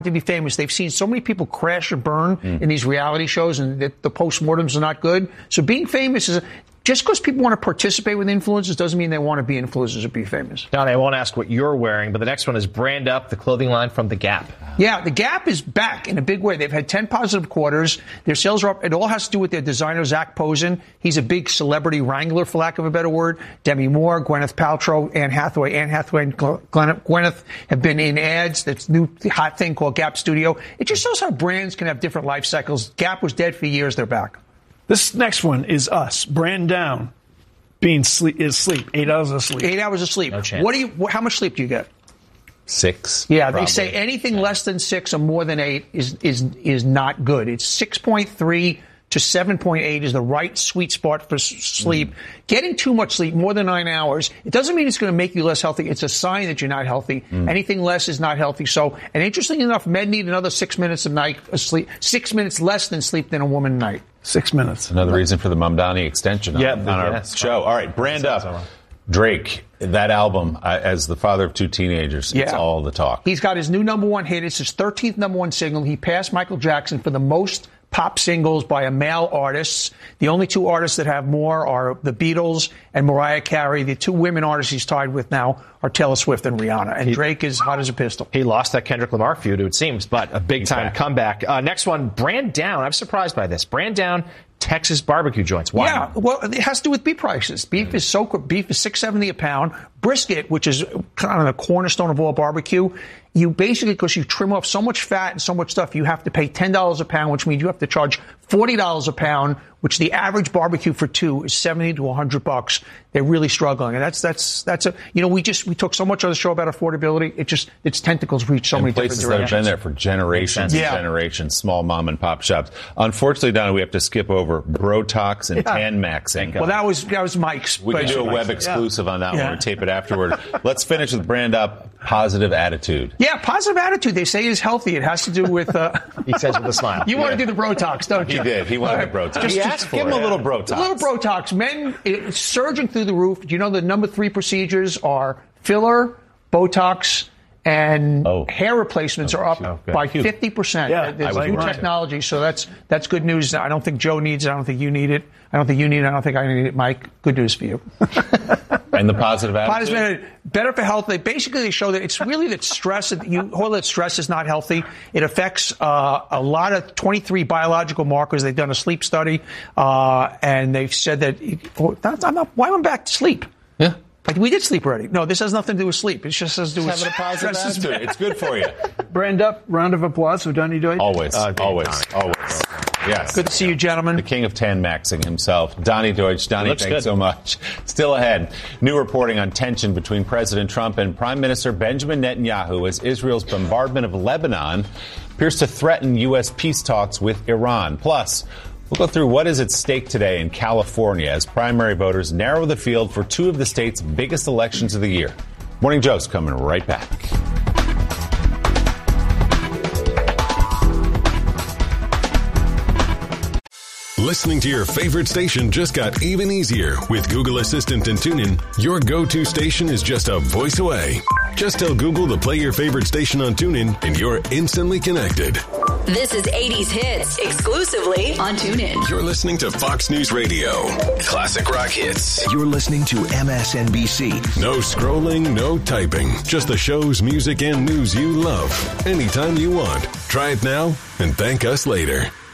to be famous. They've seen so many people crash or burn in these reality shows, and the postmortems are not good. So being famous is just because people want to participate with influencers doesn't mean they want to be influencers or be famous. Now, I won't ask what you're wearing, but the next one is Brand Up, the clothing line from The Gap. Yeah, The Gap is back in a big way. They've had 10 positive quarters. Their sales are up. It all has to do with their designer, Zach Posen. He's a big celebrity wrangler, for lack of a better word. Demi Moore, Gwyneth Paltrow, Anne Hathaway. Anne Hathaway and Gwyneth have been in ads. That's a new hot thing called Gap Studio. It just shows how brands can have different life cycles. Gap was dead for years. They're back. This next one is us. Brand down. Sleep. 8 hours of sleep. 8 hours of sleep. No chance. How much sleep do you get? 6. Yeah, probably. They say anything less than 6 or more than 8 is not good. It's 6.3 to 7.8 is the right sweet spot for sleep. Getting too much sleep, more than 9 hours, it doesn't mean it's going to make you less healthy. It's a sign that you're not healthy. Anything less is not healthy. So, and interestingly enough, men need another 6 minutes of night of sleep, 6 minutes less than sleep than a woman at night. 6 minutes. Another reason for the Mamdani extension on our show. All right, Brand Up. Drake, that album, as the father of 2 teenagers, it's all the talk. He's got his new #1 hit. It's his 13th #1 single. He passed Michael Jackson for the most pop singles by a male artist. The only 2 artists that have more are the Beatles and Mariah Carey. The 2 women artists he's tied with now are Taylor Swift and Rihanna. And Drake is hot as a pistol. He lost that Kendrick Lamar feud, it seems, but a big-time comeback. Next one, Brand Down. I'm surprised by this. Brand Down, Texas barbecue joints. Why? Yeah, well, it has to do with beef prices. Beef is $6.70 a pound. Brisket, which is kind of the cornerstone of all barbecue, you basically, because you trim off so much fat and so much stuff, you have to pay $10 a pound, which means you have to charge $40 a pound, which the average barbecue for 2 is $70 to $100. They're really struggling, and that's a we took so much on the show about affordability. Its tentacles reach so many places different that have been there for generations and generations. Small mom and pop shops. Unfortunately, Donna, we have to skip over Brotox and Tan Maxing. Well, that was Mike's. We can do a web exclusive on that one and tape it afterward. Let's finish with Brand Up. Positive attitude. Yeah, positive attitude. They say is healthy. It has to do with. He says with a smile. You want to do the Brotox, don't you? He did. He wanted the Brotox. Just give him a little Brotox. A little Brotox. Men, it's surging through the roof. Do you know the number 3 procedures are filler, Botox, and hair replacements are up by 50%. Yeah, there's new technology, so that's good news. I don't think Joe needs it. I don't think you need it. I don't think you need it. I don't think I need it, Mike. Good news for you. And the positive attitude? Positive attitude. Better for health. They show that it's really that stress. All that stress is not healthy. It affects a lot of 23 biological markers. They've done a sleep study, and they've said that. Why am I back to sleep? Yeah. Like we did sleep already. No, this has nothing to do with sleep. It just has to do with having a positive attitude. It's good for you. Brand Up. Round of applause for Donny Deutsch. Always. Yes. Good to see you, gentlemen. The king of Tan Maxing himself, Donny Deutsch. Donny, thanks so much. Still ahead, new reporting on tension between President Trump and Prime Minister Benjamin Netanyahu as Israel's bombardment of Lebanon appears to threaten U.S. peace talks with Iran. Plus, we'll go through what is at stake today in California as primary voters narrow the field for 2 of the state's biggest elections of the year. Morning Joe's coming right back. Listening to your favorite station just got even easier with Google Assistant and TuneIn. Your go-to station is just a voice away. Just tell Google to play your favorite station on TuneIn and you're instantly connected. This is 80s Hits, exclusively on TuneIn. You're listening to Fox News Radio. Classic rock hits. You're listening to MSNBC. No scrolling, no typing. Just the shows, music, and news you love. Anytime you want. Try it now and thank us later.